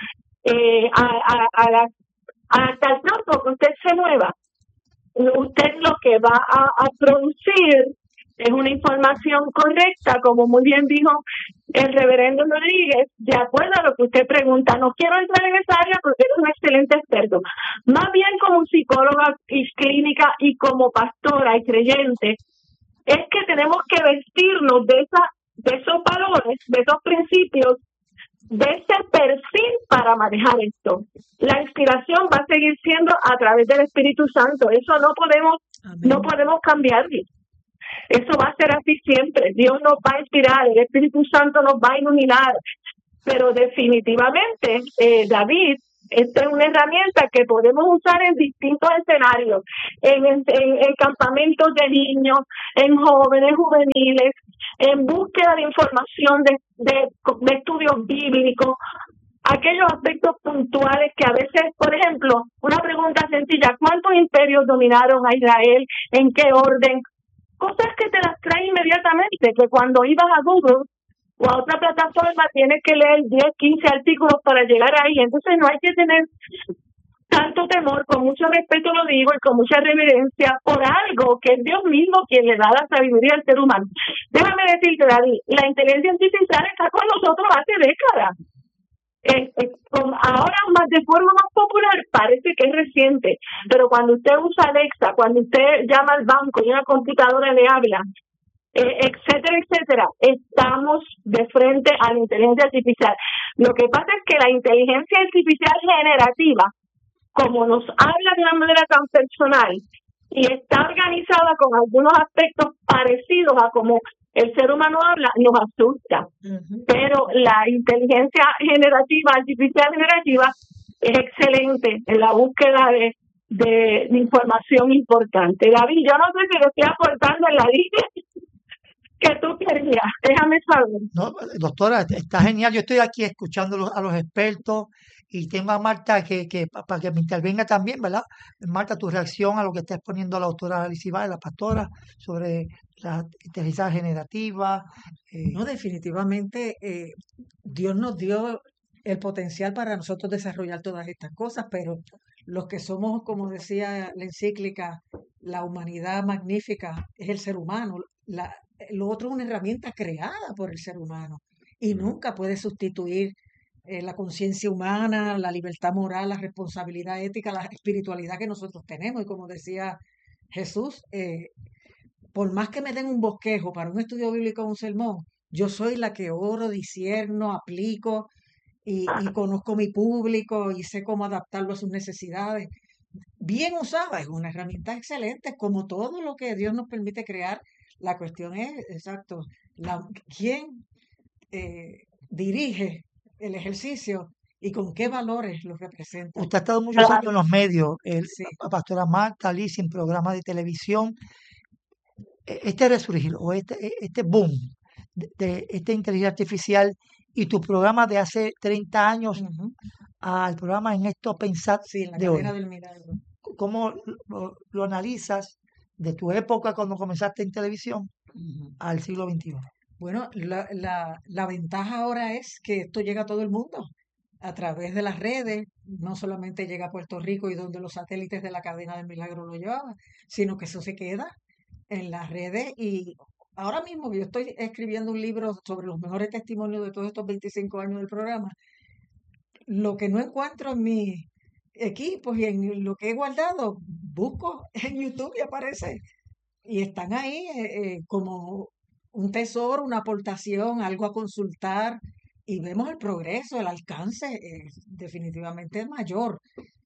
hasta el campo que usted se mueva, usted lo que va a producir es una información correcta, como muy bien dijo el reverendo Rodríguez, de acuerdo a lo que usted pregunta, no quiero entrar en esa área porque es un excelente experto, más bien como psicóloga y clínica y como pastora y creyente, es que tenemos que vestirnos de esos valores, de esos principios, de ese perfil para manejar esto. La inspiración va a seguir siendo a través del Espíritu Santo, eso no podemos cambiarlo. Eso va a ser así siempre. Dios nos va a inspirar, el Espíritu Santo nos va a iluminar. Pero definitivamente, David, esta es una herramienta que podemos usar en distintos escenarios, en campamentos de niños, en jóvenes juveniles, en búsqueda de información de estudios bíblicos, aquellos aspectos puntuales que a veces, por ejemplo, una pregunta sencilla, ¿cuántos imperios dominaron a Israel? ¿En qué orden? Cosas que te las trae inmediatamente, que cuando ibas a Google o a otra plataforma tienes que leer 10, 15 artículos para llegar ahí. Entonces no hay que tener tanto temor, con mucho respeto lo digo y con mucha reverencia, por algo que es Dios mismo quien le da la sabiduría al ser humano. Déjame decirte, David, la inteligencia artificial está con nosotros hace décadas. Ahora más de forma más popular parece que es reciente, pero cuando usted usa Alexa, cuando usted llama al banco y una computadora le habla, etcétera, estamos de frente a la inteligencia artificial. Lo que pasa es que la inteligencia artificial generativa, como nos habla de una manera tan personal y está organizada con algunos aspectos parecidos a como el ser humano habla, nos asusta. Pero la inteligencia artificial generativa es excelente en la búsqueda de información importante. David, yo no sé si lo estoy aportando en la línea que tú querías. Déjame saber. No, doctora, está genial. Yo estoy aquí escuchando a los expertos y tengo a Marta para que me intervenga también, ¿verdad? Marta, tu reacción a lo que está exponiendo la doctora Alicia Báez, la pastora, sobre la inteligencia generativa. No, definitivamente Dios nos dio el potencial para nosotros desarrollar todas estas cosas, pero los que somos, como decía la encíclica, la humanidad magnífica es el ser humano. Lo otro es una herramienta creada por el ser humano y nunca puede sustituir la conciencia humana, la libertad moral, la responsabilidad ética, la espiritualidad que nosotros tenemos. Y como decía Jesús, por más que me den un bosquejo para un estudio bíblico o un sermón, yo soy la que oro, discierno, aplico y conozco mi público y sé cómo adaptarlo a sus necesidades. Bien usada, es una herramienta excelente, como todo lo que Dios nos permite crear. La cuestión es, exacto, quién dirige el ejercicio y con qué valores lo representa. Usted ha estado muchos años en los medios, Sí. pastora Marta, Alicia, en programas de televisión. Este resurgir o este boom de esta inteligencia artificial y tu programa de hace 30 años al programa En Esto Pensad Sí, la de hoy. cadena del milagro. ¿Cómo lo analizas de tu época cuando comenzaste en televisión al siglo XXI? Bueno, la ventaja ahora es que esto llega a todo el mundo a través de las redes. No solamente llega a Puerto Rico y donde los satélites de la cadena del milagro lo llevaban, sino que eso se queda en las redes. Y ahora mismo yo estoy escribiendo un libro sobre los mejores testimonios de todos estos 25 años del programa. Lo que no encuentro en mis equipos y en lo que he guardado, busco en YouTube y aparece. Y están ahí como un tesoro, una aportación, algo a consultar. Y vemos el progreso, el alcance definitivamente es mayor.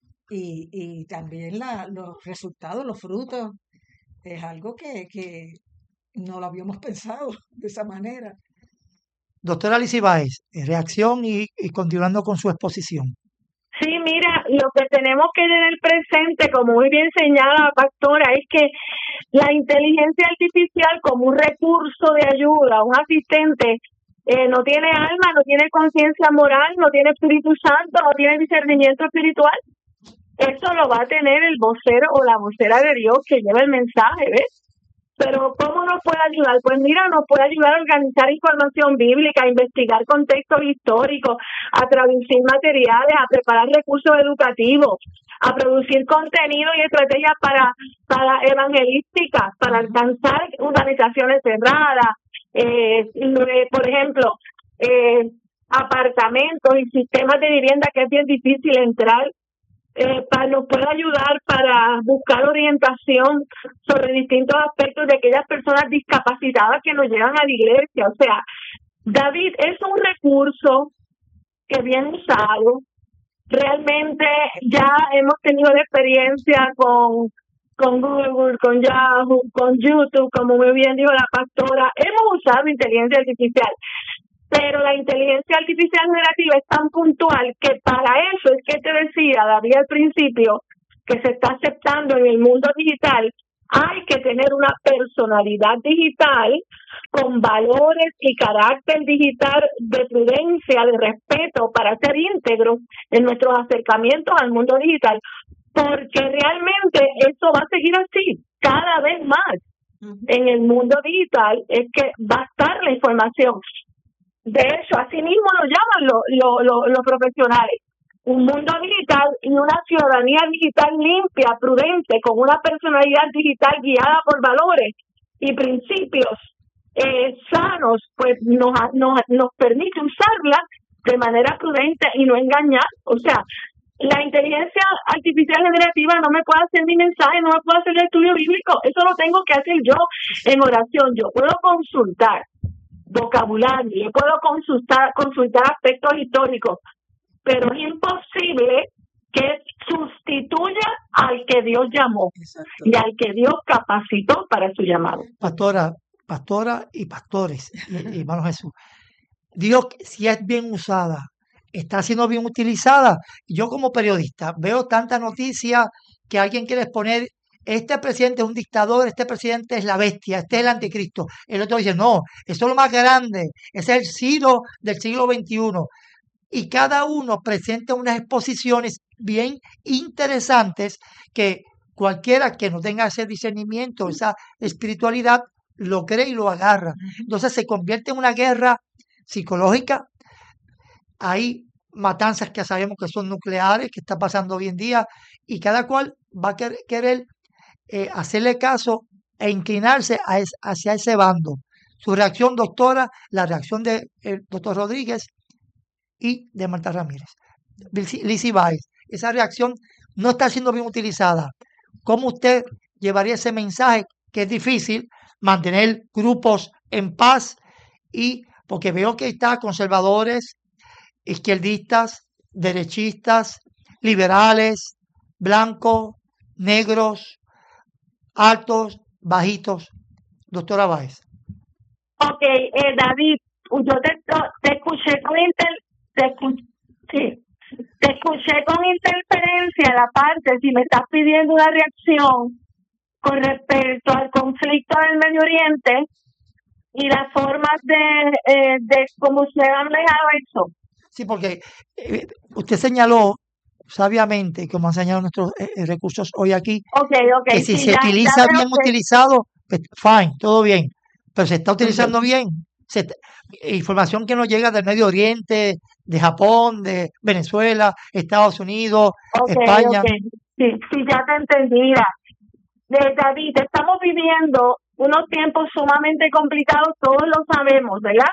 Y también los resultados, los frutos, es algo que no lo habíamos pensado de esa manera. Doctora Alicia Báez, reacción y continuando con su exposición. Sí, mira, lo que tenemos que tener presente, como muy bien señala la pastora, es que la inteligencia artificial como un recurso de ayuda, un asistente, no tiene alma, no tiene conciencia moral, no tiene Espíritu Santo, no tiene discernimiento espiritual. Eso lo va a tener el vocero o la vocera de Dios que lleva el mensaje, ¿ves? Pero ¿cómo nos puede ayudar? Pues mira, nos puede ayudar a organizar información bíblica, a investigar contextos históricos, a traducir materiales, a preparar recursos educativos, a producir contenido y estrategias para evangelísticas, para alcanzar organizaciones cerradas. Por ejemplo, apartamentos y sistemas de vivienda que es bien difícil entrar. Nos puede ayudar para buscar orientación sobre distintos aspectos de aquellas personas discapacitadas que nos llegan a la iglesia. O sea, David es un recurso que bien usado. Realmente ya hemos tenido la experiencia con Google, con Yahoo, con YouTube, como muy bien dijo la pastora. Hemos usado inteligencia artificial. Pero la inteligencia artificial generativa es tan puntual que para eso es que te decía, David, al principio, que se está aceptando en el mundo digital, hay que tener una personalidad digital con valores y carácter digital de prudencia, de respeto, para ser íntegros en nuestros acercamientos al mundo digital, porque realmente eso va a seguir así, cada vez más. En el mundo digital es que va a estar la información. De hecho, así mismo lo llaman los profesionales. Un mundo digital y una ciudadanía digital limpia, prudente, con una personalidad digital guiada por valores y principios sanos, pues nos permite usarla de manera prudente y no engañar. O sea, la inteligencia artificial generativa no me puede hacer mi mensaje, no me puede hacer el estudio bíblico. Eso lo tengo que hacer yo en oración. Yo puedo consultar vocabulario, yo puedo consultar aspectos históricos, pero es imposible que sustituya al que Dios llamó. Exacto. Y al que Dios capacitó para su llamado. Pastora y pastores, y hermano Jesús, Dios, si es bien usada, está siendo bien utilizada. Yo como periodista veo tanta noticia que alguien quiere exponer: este presidente es un dictador, este presidente es la bestia, este es el anticristo. El otro dice: no, eso es lo más grande, ese es el Ciro del siglo XXI. Y cada uno presenta unas exposiciones bien interesantes que cualquiera que no tenga ese discernimiento, esa espiritualidad, lo cree y lo agarra. Entonces se convierte en una guerra psicológica. Hay matanzas que sabemos que son nucleares, que está pasando hoy en día, y cada cual va a querer hacerle caso e inclinarse hacia ese bando. Su reacción, doctora, la reacción del doctor Rodríguez y de Marta Ramírez. Lizzie Báez, esa reacción no está siendo bien utilizada. ¿Cómo usted llevaría ese mensaje, que es difícil mantener grupos en paz? Y porque veo que está conservadores, izquierdistas, derechistas, liberales, blancos, negros, altos, bajitos. Doctora Báez. Ok, David, yo te escuché con te escuché con interferencia la parte, si me estás pidiendo una reacción con respecto al conflicto del Medio Oriente y las formas de cómo se han manejado eso. Sí, porque usted señaló sabiamente, como han señalado nuestros recursos hoy aquí, que si se utiliza bien utilizado, pues, fine, todo bien, pero se está utilizando bien. Información que nos llega del Medio Oriente, de Japón, de Venezuela, Estados Unidos, España. Sí, ya te entendí. David, estamos viviendo unos tiempos sumamente complicados, todos lo sabemos, ¿verdad?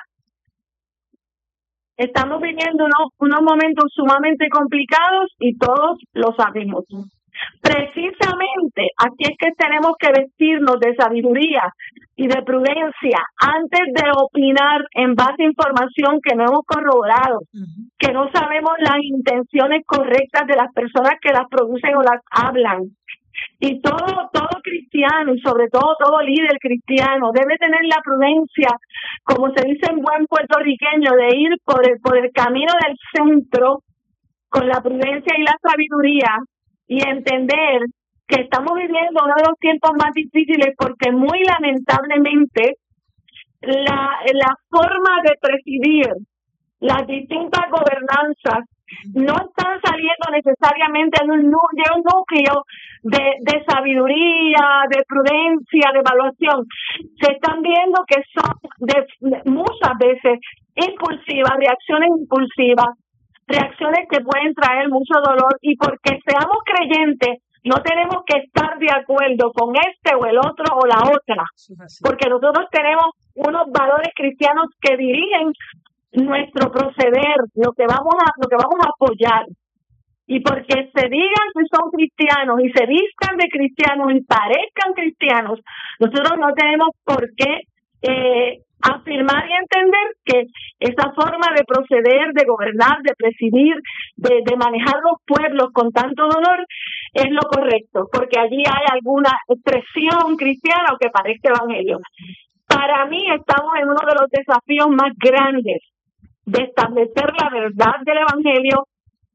Estamos viviendo unos momentos sumamente complicados y todos lo sabemos. Precisamente aquí es que tenemos que vestirnos de sabiduría y de prudencia antes de opinar en base a información que no hemos corroborado, que no sabemos las intenciones correctas de las personas que las producen o las hablan. Y todo cristiano, y sobre todo líder cristiano, debe tener la prudencia, como se dice en buen puertorriqueño, de ir por el camino del centro con la prudencia y la sabiduría, y entender que estamos viviendo uno de los tiempos más difíciles, porque muy lamentablemente la forma de presidir las distintas gobernanzas no están saliendo necesariamente de un núcleo de sabiduría, de prudencia, de evaluación. Se están viendo que son muchas veces impulsivas, reacciones que pueden traer mucho dolor, y porque seamos creyentes no tenemos que estar de acuerdo con este o el otro o la otra, porque nosotros tenemos unos valores cristianos que dirigen nuestro proceder, lo que vamos a apoyar. Y porque se digan que son cristianos y se vistan de cristianos y parezcan cristianos, nosotros no tenemos por qué afirmar y entender que esa forma de proceder, de gobernar, de presidir, de manejar los pueblos con tanto dolor es lo correcto, porque allí hay alguna expresión cristiana o que parezca evangelio. Para mí estamos en uno de los desafíos más grandes de establecer la verdad del evangelio,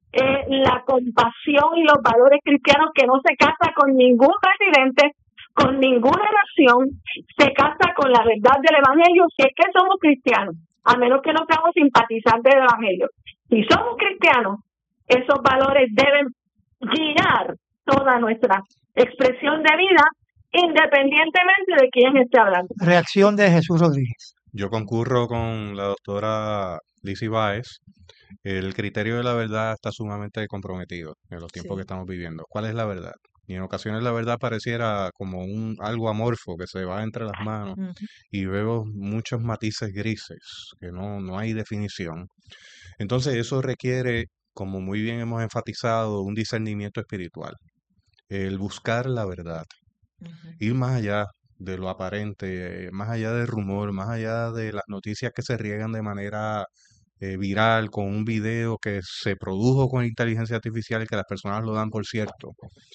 la compasión y los valores cristianos, que no se casa con ningún presidente, con ninguna nación, se casa con la verdad del evangelio si es que somos cristianos, a menos que no seamos simpatizantes del evangelio. Si somos cristianos, esos valores deben guiar toda nuestra expresión de vida, independientemente de quién esté hablando. Reacción de Jesús Rodríguez. Yo concurro con la doctora Lizzy Báez. El criterio de la verdad está sumamente comprometido en los tiempos que estamos viviendo. ¿Cuál es la verdad? Y en ocasiones la verdad pareciera como algo amorfo que se va entre las manos y veo muchos matices grises, que no hay definición. Entonces eso requiere, como muy bien hemos enfatizado, un discernimiento espiritual. El buscar la verdad, ir más allá de lo aparente, más allá del rumor, más allá de las noticias que se riegan de manera viral, con un video que se produjo con inteligencia artificial y que las personas lo dan por cierto.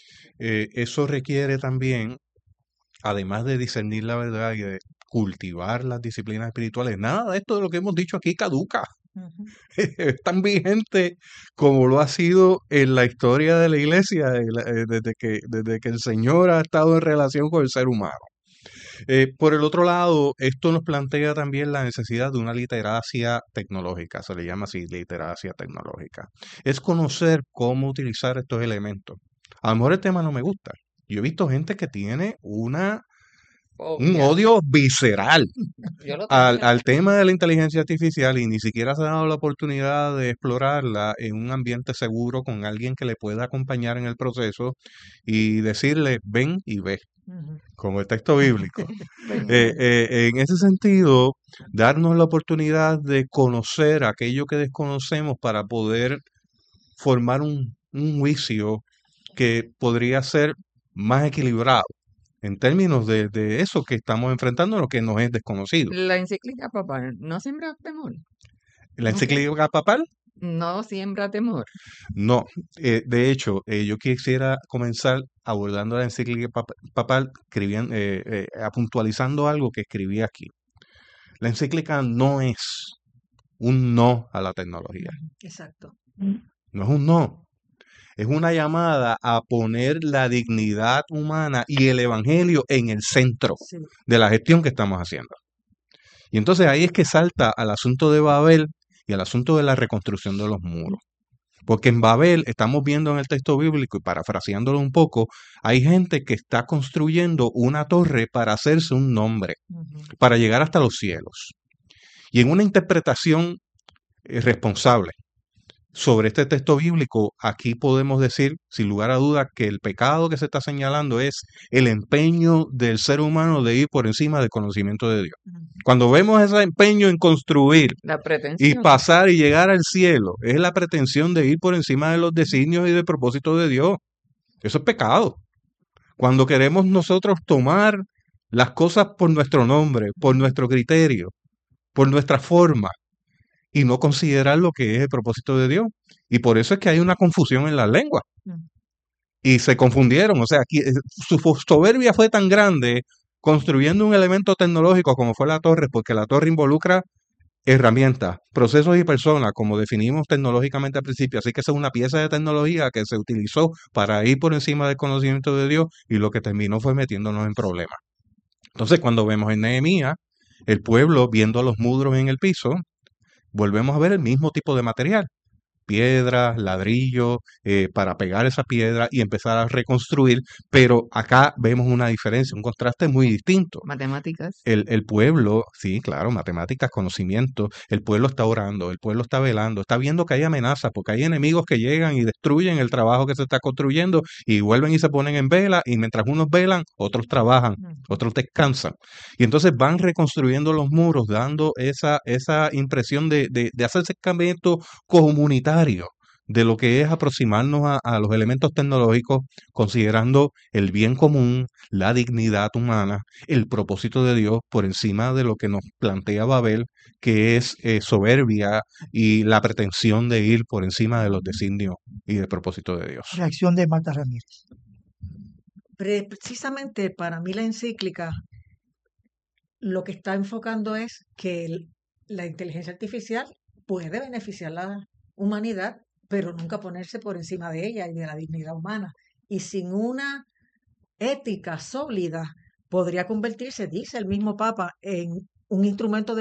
Eso requiere también, además de discernir la verdad y de cultivar las disciplinas espirituales, nada de esto de lo que hemos dicho aquí caduca. Es tan vigente como lo ha sido en la historia de la iglesia desde que el Señor ha estado en relación con el ser humano. Por el otro lado, esto nos plantea también la necesidad de una literacia tecnológica, se le llama así, literacia tecnológica. Es conocer cómo utilizar estos elementos. A lo mejor el tema no me gusta. Yo he visto gente que tiene un odio visceral al tema de la inteligencia artificial y ni siquiera se ha dado la oportunidad de explorarla en un ambiente seguro con alguien que le pueda acompañar en el proceso y decirle, ven y ve, como el texto bíblico. En ese sentido, darnos la oportunidad de conocer aquello que desconocemos para poder formar un juicio que podría ser más equilibrado en términos de eso que estamos enfrentando, lo que nos es desconocido. La encíclica papal no siembra temor. ¿La encíclica papal? No siembra temor. No, de hecho, yo quisiera comenzar abordando la encíclica papal, puntualizando algo que escribí aquí. La encíclica no es un no a la tecnología. Exacto. No es un no. Es una llamada a poner la dignidad humana y el evangelio en el centro de la gestión que estamos haciendo. Y entonces ahí es que salta al asunto de Babel y al asunto de la reconstrucción de los muros. Porque en Babel, estamos viendo en el texto bíblico y parafraseándolo un poco, hay gente que está construyendo una torre para hacerse un nombre, para llegar hasta los cielos. Y en una interpretación responsable sobre este texto bíblico, aquí podemos decir, sin lugar a duda, que el pecado que se está señalando es el empeño del ser humano de ir por encima del conocimiento de Dios. Cuando vemos ese empeño en construir y pasar y llegar al cielo, es la pretensión de ir por encima de los designios y del propósito de Dios. Eso es pecado. Cuando queremos nosotros tomar las cosas por nuestro nombre, por nuestro criterio, por nuestra forma, y no considerar lo que es el propósito de Dios. Y por eso es que hay una confusión en las lenguas. Y se confundieron. O sea, aquí, su soberbia fue tan grande construyendo un elemento tecnológico como fue la torre, porque la torre involucra herramientas, procesos y personas, como definimos tecnológicamente al principio. Así que esa es una pieza de tecnología que se utilizó para ir por encima del conocimiento de Dios y lo que terminó fue metiéndonos en problemas. Entonces, cuando vemos en Nehemías, el pueblo viendo los muros en el piso, volvemos a ver el mismo tipo de material. piedras, ladrillos, para pegar esa piedra y empezar a reconstruir, pero acá vemos una diferencia, un contraste muy distinto. Matemáticas. El pueblo, sí, claro, matemáticas, conocimiento, el pueblo está orando, el pueblo está velando, está viendo que hay amenazas, porque hay enemigos que llegan y destruyen el trabajo que se está construyendo y vuelven y se ponen en vela, y mientras unos velan, otros trabajan, otros descansan. Y entonces van reconstruyendo los muros, dando esa impresión de acercamiento comunitario de lo que es aproximarnos a los elementos tecnológicos, considerando el bien común, la dignidad humana, el propósito de Dios por encima de lo que nos plantea Babel, que es soberbia y la pretensión de ir por encima de los designios y del propósito de Dios. Reacción de Marta Ramírez. Precisamente para mí la encíclica lo que está enfocando es que la inteligencia artificial puede beneficiar a la humanidad, pero nunca ponerse por encima de ella y de la dignidad humana. Y sin una ética sólida podría convertirse, dice el mismo Papa, en un instrumento de